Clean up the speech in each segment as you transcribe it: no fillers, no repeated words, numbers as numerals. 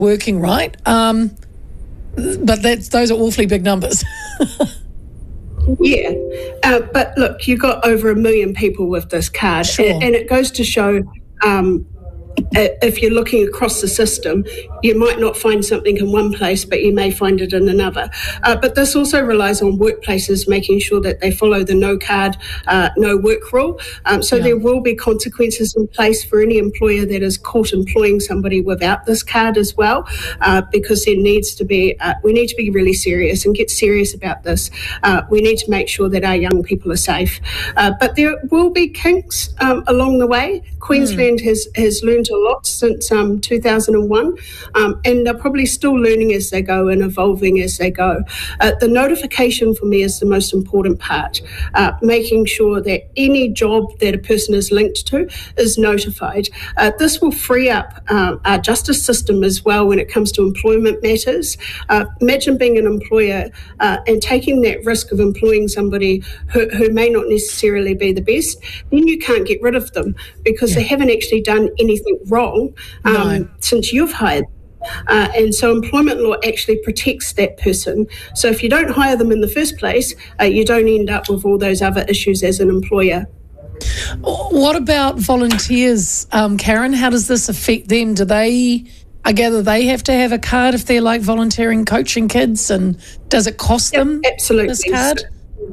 working, right? But those are awfully big numbers. Yeah, but look, you've got over 1 million people with this card, Sure. and it goes to show if you're looking across the system, you might not find something in one place, but you may find it in another. But this also relies on workplaces making sure that they follow the no card, no work rule. There will be consequences in place for any employer that is caught employing somebody without this card as well, because there needs to be, we need to be really serious and get serious about this. We need to make sure that our young people are safe. But there will be kinks along the way. Queensland has learned a lot since 2001, and they're probably still learning as they go and evolving as they go. The notification for me is the most important part, making sure that any job that a person is linked to is notified. This will free up our justice system as well when it comes to employment matters. Imagine being an employer and taking that risk of employing somebody who may not necessarily be the best. Then you can't get rid of them because they haven't actually done anything wrong since you've hired them. And so employment law actually protects that person. So if you don't hire them in the first place, you don't end up with all those other issues as an employer. What about volunteers, Karen? How does this affect them? I gather they have to have a card if they're like volunteering, coaching kids, and does it cost them? Absolutely. This card?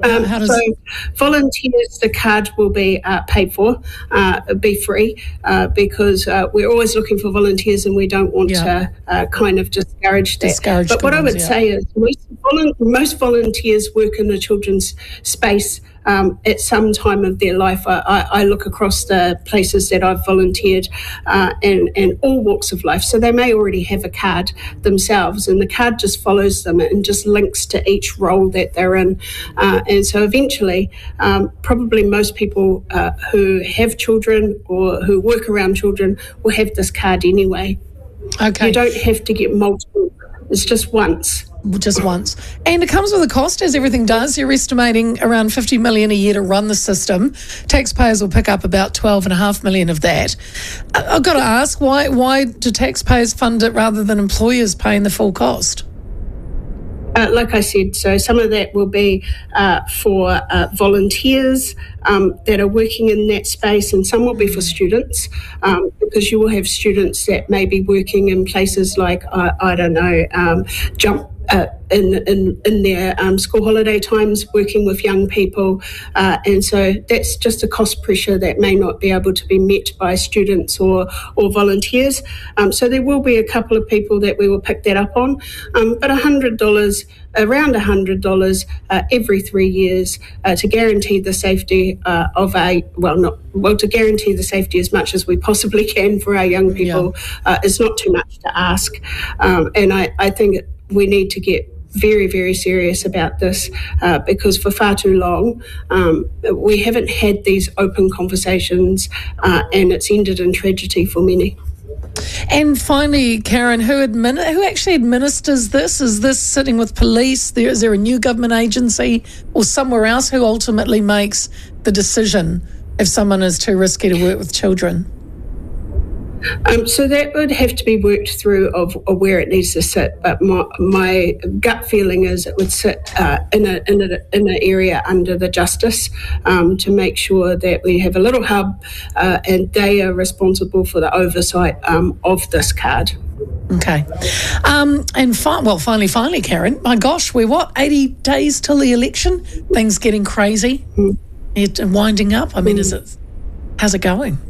Volunteers, the card will be paid for, be free, because we're always looking for volunteers and we don't want to kind of discourage that. But what I would say is most volunteers work in the children's space at some time of their life. I look across the places that I've volunteered and all walks of life. So they may already have a card themselves, and the card just follows them and just links to each role that they're in. And so eventually, probably most people who have children or who work around children will have this card anyway. Okay. You don't have to get multiple. It's just once. Just once. And it comes with a cost, as everything does. You're estimating around $50 million a year to run the system. Taxpayers will pick up about $12.5 million of that. I've got to ask, why do taxpayers fund it rather than employers paying the full cost? Like I said, so some of that will be for volunteers that are working in that space, and some will be for students, because you will have students that may be working in places like, I don't know, in their school holiday times, working with young people, and so that's just a cost pressure that may not be able to be met by students or volunteers. So there will be a couple of people that we will pick that up on, but $100, around $100 every 3 years to guarantee the safety to guarantee the safety as much as we possibly can for our young people is not too much to ask, and I think we need to get very, very serious about this because for far too long we haven't had these open conversations and it's ended in tragedy for many. And finally, Karen, who actually administers this? Is this sitting with police? Is there a new government agency or somewhere else who ultimately makes the decision if someone is too risky to work with children? So that would have to be worked through of where it needs to sit, but my gut feeling is it would sit in an area under the Justice to make sure that we have a little hub and they are responsible for the oversight of this card. Okay. And finally, Karen, my gosh, we're 80 days till the election? Things getting crazy? It's winding up? I mean, how's it going?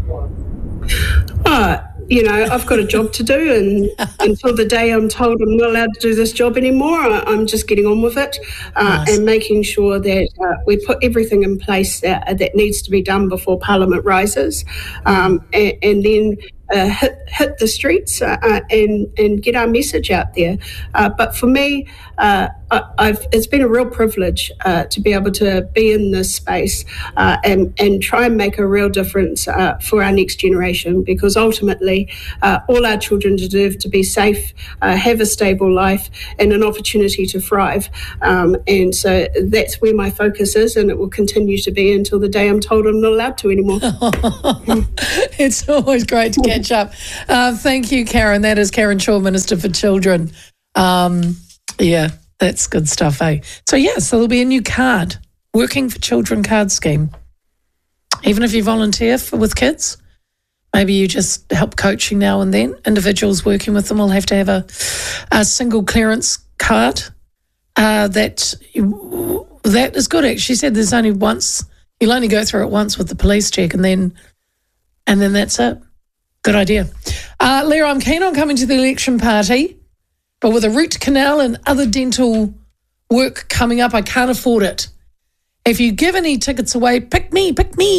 I've got a job to do, and until the day I'm told I'm not allowed to do this job anymore, I'm just getting on with it and making sure that we put everything in place that needs to be done before Parliament rises, and then hit the streets and get our message out there. But for me, it's been a real privilege to be able to be in this space and try and make a real difference for our next generation, because ultimately all our children deserve to be safe, have a stable life and an opportunity to thrive. And so that's where my focus is, and it will continue to be until the day I'm told I'm not allowed to anymore. It's always great to catch up. Thank you, Karen. That is Karen Shaw, Minister for Children. Yeah, that's good stuff, eh? So there'll be a new card, Working for Children card scheme. Even if you volunteer with kids, maybe you just help coaching now and then. Individuals working with them will have to have a single clearance card. That is good. Actually, she said there's only once. You'll only go through it once with the police check, and then that's it. Good idea. Leah, I'm keen on coming to the election party, but with a root canal and other dental work coming up, I can't afford it. If you give any tickets away, pick me.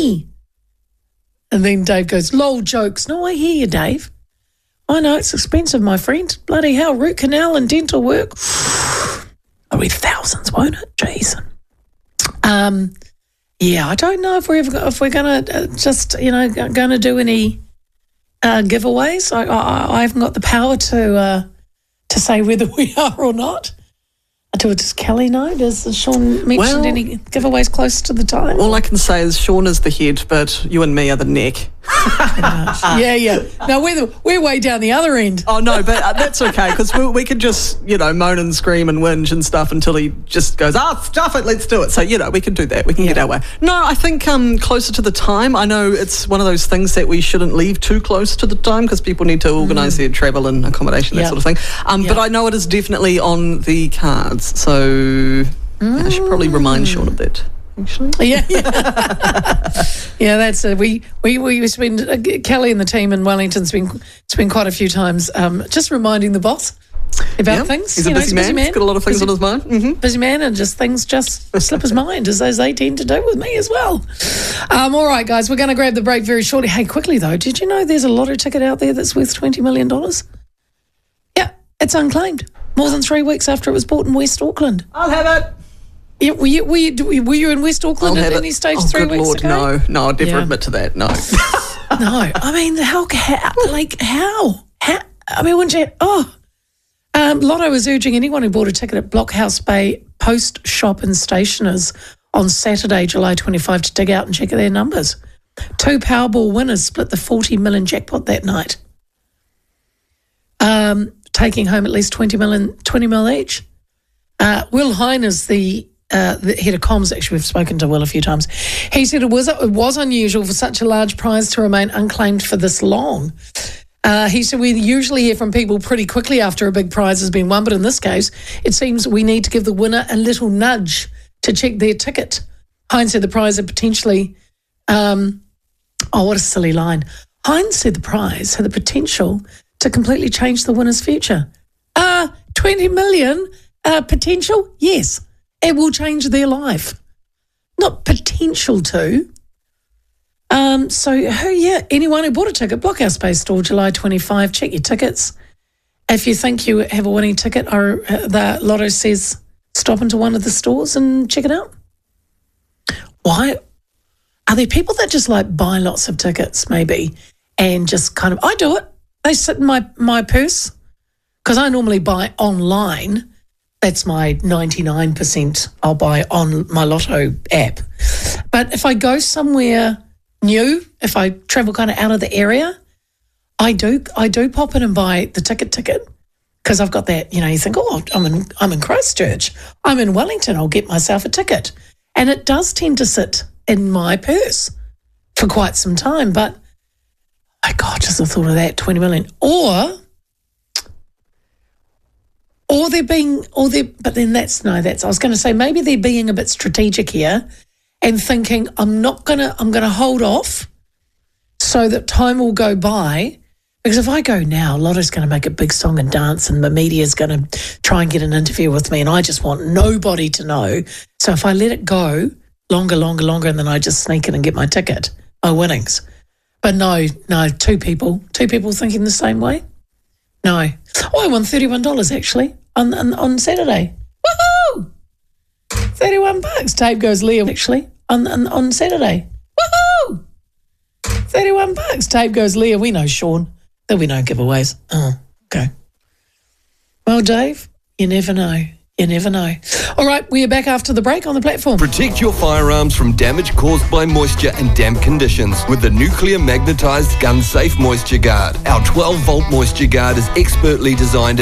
And then Dave goes, lol, jokes. No, I hear you, Dave. I know it's expensive, my friend. Bloody hell, root canal and dental work. It'll be thousands, won't it? Jason. Yeah, I don't know if we're going to just, going to do any giveaways. I haven't got the power to say whether we are or not. Does Kelly know? Does Sean mention any giveaways close to the time? All I can say is Sean is the head, but you and me are the neck. Yeah. No, we're way down the other end. Oh, no, but that's okay, because we could just, moan and scream and whinge and stuff until he just goes, stuff it, let's do it. So, we can do that. We can get our way. No, I think closer to the time. I know it's one of those things that we shouldn't leave too close to the time because people need to organise their travel and accommodation, that sort of thing. But I know it is definitely on the cards. So I should probably remind Sean of that. Actually, yeah, that's it. We spend Kelly and the team in Wellington spend quite a few times just reminding the boss about things. He's a busy man. He's got a lot of things on his mind. Mm-hmm. Busy man, and things just slip his mind, as they tend to do with me as well. All right, guys, we're going to grab the break very shortly. Hey, quickly though, did you know there's a lotto ticket out there that's worth $20 million? Yeah, it's unclaimed. More than 3 weeks after it was bought in West Auckland. I'll have it. Yeah, were you in West Auckland at any stage 3 weeks Lord, ago? No, I'd never admit to that. No. No, I mean, how? I mean, wouldn't you? Lotto is urging anyone who bought a ticket at Blockhouse Bay Post Shop and Stationers on Saturday, July 25, to dig out and check their numbers. 2 Powerball winners split the 40 million jackpot that night, taking home at least 20 mil each. Will Hine is the head of comms. Actually, we've spoken to Will a few times. He said it was unusual for such a large prize to remain unclaimed for this long. He said we usually hear from people pretty quickly after a big prize has been won, but in this case, it seems we need to give the winner a little nudge to check their ticket. Hine said the prize had potentially... what a silly line. Hine said the prize had the potential to completely change the winner's future. 20 million potential? Yes. It will change their life. Not potential to. Anyone who bought a ticket, Blockhouse Bay store, July 25, check your tickets. If you think you have a winning ticket, the Lotto says stop into one of the stores and check it out. Why? Are there people that just buy lots of tickets maybe and just kind of, I do it. They sit in my purse because I normally buy online. That's my 99%. I'll buy on my Lotto app. But if I go somewhere new, if I travel kind of out of the area, I do pop in and buy the ticket because I've got that, you think, I'm in Christchurch, I'm in Wellington, I'll get myself a ticket. And it does tend to sit in my purse for quite some time. But my God, just the thought of that, 20 million. But I was going to say maybe they're being a bit strategic here and thinking I'm going to hold off so that time will go by, because if I go now, Lotto's going to make a big song and dance and the media's going to try and get an interview with me and I just want nobody to know. So if I let it go longer and then I just sneak in and get my ticket, my winnings. But no, two people thinking the same way? No. I won $31 actually on Saturday. Woohoo! $31. Dave goes Leah, actually, on Saturday. Woohoo! $31. Dave goes Leah. We know Sean. There'll be no giveaways. Oh, okay. Well, Dave, you never know. You never know. All right, we are back after the break on the platform. Protect your firearms from damage caused by moisture and damp conditions with the Nuclear Magnetised Gun Safe Moisture Guard. Our 12-volt moisture guard is expertly designed